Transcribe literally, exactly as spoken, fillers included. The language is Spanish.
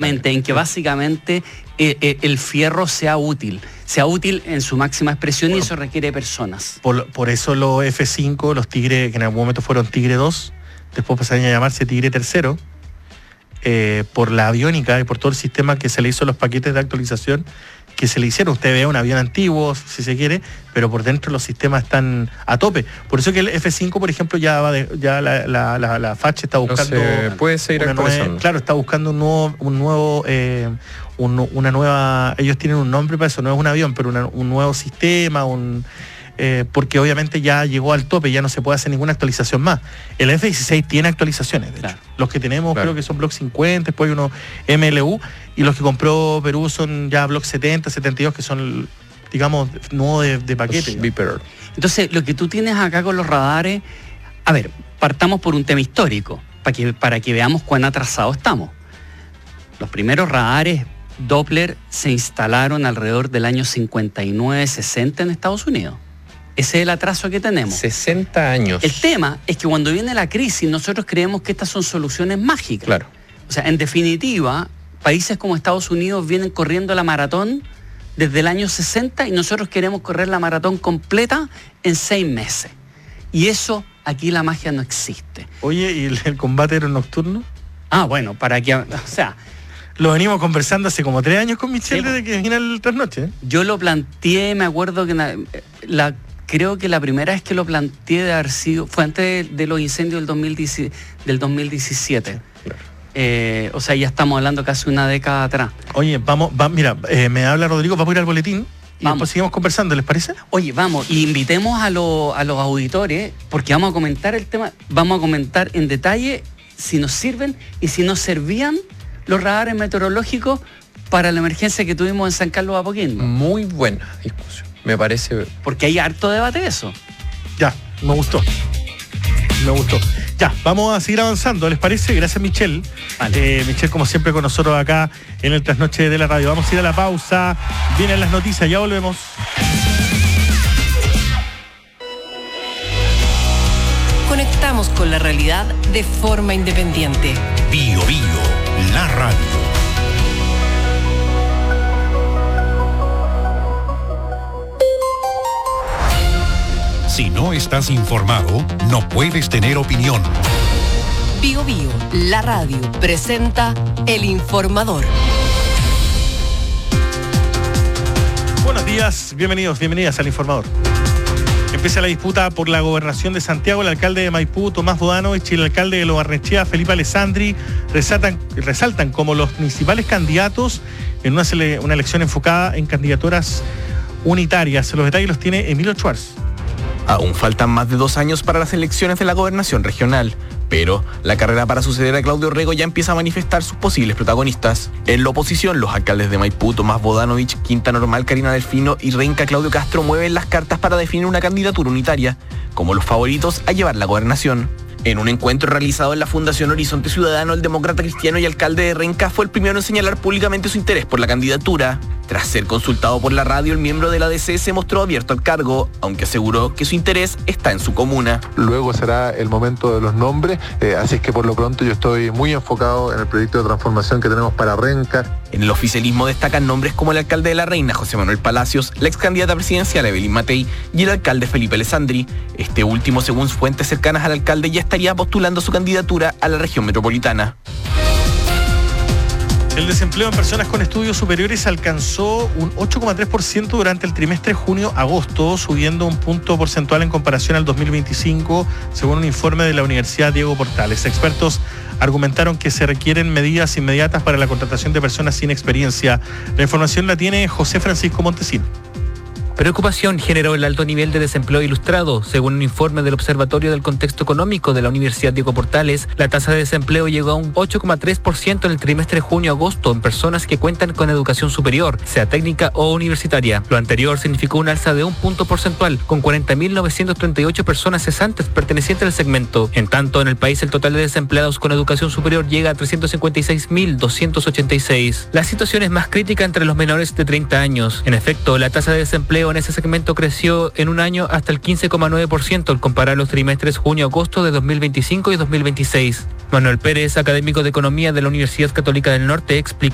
Exactamente, en que básicamente eh, eh, el fierro sea útil, sea útil en su máxima expresión, bueno, y eso requiere personas. Por, por eso los F cinco, los Tigre, que en algún momento fueron Tigre dos, después pasaron a llamarse Tigre tercero, eh, por la aviónica y por todo el sistema que se le hizo a los paquetes de actualización que se le hicieron. Usted ve un avión antiguo, si se quiere, pero por dentro los sistemas están a tope. Por eso que el F cinco, por ejemplo, ya va de, ya la, la, la, la F A H está buscando... No se puede seguir actualizando. Claro, está buscando un nuevo... Un nuevo eh, un, una nueva... Ellos tienen un nombre para eso, no es un avión, pero una, un nuevo sistema, un... Eh, porque obviamente ya llegó al tope, ya no se puede hacer ninguna actualización más. El F dieciséis tiene actualizaciones, de claro. hecho. Los que tenemos, claro, creo que son Block cincuenta, después hay uno M L U, y los que compró Perú son ya Block setenta, setenta y dos, que son, digamos, nuevos de, de paquete. Entonces, lo que tú tienes acá con los radares, a ver, partamos por un tema histórico, para que, para que veamos cuán atrasados estamos. Los primeros radares Doppler se instalaron alrededor del año cincuenta y nueve, sesenta en Estados Unidos. Ese es el atraso que tenemos. sesenta años. El tema es que cuando viene la crisis, nosotros creemos que estas son soluciones mágicas. Claro. O sea, en definitiva, países como Estados Unidos vienen corriendo la maratón desde el año sesenta y nosotros queremos correr la maratón completa en seis meses. Y eso, aquí la magia no existe. Oye, ¿y el, el combate aeronocturno? Ah, bueno, para que... O sea... Lo venimos conversando hace como tres años con Michelle, sí, desde que vino el trasnoche. ¿eh? Yo lo planteé, me acuerdo que la... la Creo que la primera vez que lo planteé de haber sido, fue antes de, de los incendios del, dos mil diez, del dos mil diecisiete. Sí, claro. eh, o sea, ya estamos hablando casi una década atrás. Oye, vamos, va, mira, eh, me habla Rodrigo, vamos a ir al boletín y vamos. Después seguimos conversando, ¿les parece? Oye, vamos, y invitemos a, lo, a los auditores, porque vamos a comentar el tema, vamos a comentar en detalle si nos sirven y si nos servían los radares meteorológicos para la emergencia que tuvimos en San Carlos de Apoquindo. Muy buena discusión. Me parece... Porque hay harto debate de eso. Ya, me gustó. Me gustó. Ya, vamos a seguir avanzando, ¿les parece? Gracias, Michelle. Vale. Eh, Michelle, como siempre, con nosotros acá en el Trasnoche de la Radio. Vamos a ir a la pausa. Vienen las noticias, ya volvemos. Conectamos con la realidad de forma independiente. Bio Bio, la radio. Si no estás informado, no puedes tener opinión. Bio Bio, la radio, presenta El Informador. Buenos días, bienvenidos, bienvenidas al Informador. Empieza la disputa por la gobernación de Santiago. El alcalde de Maipú, Tomás Bodanovich, y el alcalde de Lo Barnechea, Felipe Alessandri, resaltan, resaltan como los principales candidatos en una, sele, una elección enfocada en candidaturas unitarias. Los detalles los tiene Emilio Schwartz. Aún faltan más de dos años para las elecciones de la gobernación regional, pero la carrera para suceder a Claudio Rego ya empieza a manifestar sus posibles protagonistas. En la oposición, los alcaldes de Maipú, Tomás Bodanovich, Quinta Normal, Karina Delfino y Renca, Claudio Castro, mueven las cartas para definir una candidatura unitaria como los favoritos a llevar la gobernación. En un encuentro realizado en la Fundación Horizonte Ciudadano, el demócrata cristiano y alcalde de Renca fue el primero en señalar públicamente su interés por la candidatura. Tras ser consultado por la radio, el miembro de la D C se mostró abierto al cargo, aunque aseguró que su interés está en su comuna. Luego será el momento de los nombres, eh, así es que por lo pronto yo estoy muy enfocado en el proyecto de transformación que tenemos para Renca. En el oficialismo destacan nombres como el alcalde de La Reina, José Manuel Palacios, la ex candidata presidencial Evelyn Matei y el alcalde Felipe Alessandri. Este último, según fuentes cercanas al alcalde, ya estaría postulando su candidatura a la región metropolitana. El desempleo en personas con estudios superiores alcanzó un ocho coma tres por ciento durante el trimestre junio-agosto, subiendo un punto porcentual en comparación al dos mil veinticinco, según un informe de la Universidad Diego Portales. Expertos argumentaron que se requieren medidas inmediatas para la contratación de personas sin experiencia. La información la tiene José Francisco Montesino. Preocupación generó el alto nivel de desempleo ilustrado. Según un informe del Observatorio del Contexto Económico de la Universidad Diego Portales, la tasa de desempleo llegó a un ocho coma tres por ciento en el trimestre junio-agosto en personas que cuentan con educación superior, sea técnica o universitaria. Lo anterior significó un alza de un punto porcentual, con cuarenta mil novecientos treinta y ocho personas cesantes pertenecientes al segmento. En tanto, en el país el total de desempleados con educación superior llega a trescientos cincuenta y seis mil doscientos ochenta y seis. La situación es más crítica entre los menores de treinta años. En efecto, la tasa de desempleo en ese segmento creció en un año hasta el quince coma nueve por ciento al comparar los trimestres junio-agosto de dos mil veinticinco y dos mil veintiséis. Manuel Pérez, académico de Economía de la Universidad Católica del Norte, explicó